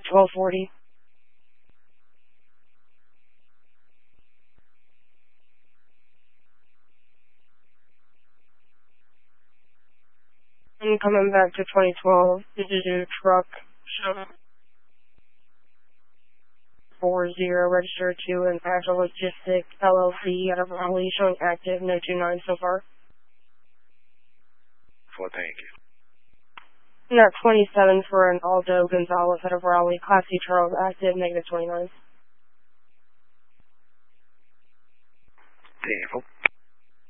1240. And coming back to 2012, this is your truck. 40 registered to an Agile Logistics LLC out of Raleigh, showing active, no 29 so far. Well, thank you. And at 27 for an Aldo Gonzalez out of Raleigh, Class C Charles, active, negative 29. Painful.